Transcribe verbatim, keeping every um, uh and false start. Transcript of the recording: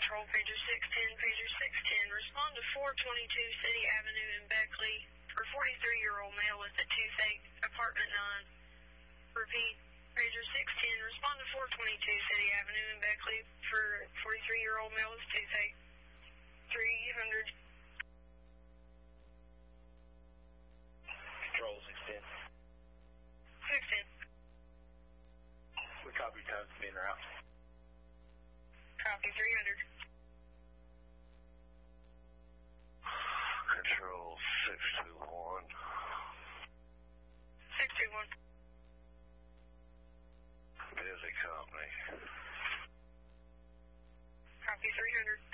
Control, pager six ten, pager six ten. Respond to four twenty-two City Avenue in Beckley for forty-three-year-old male with a toothache, apartment nine. Repeat, pager six ten. Respond to four twenty-two City Avenue in Beckley for forty-three-year-old male with toothache. three hundred. Control six ten. six ten. We copy times being route. Copy three hundred. Control six two one. six two one. Busy company. Copy three hundred.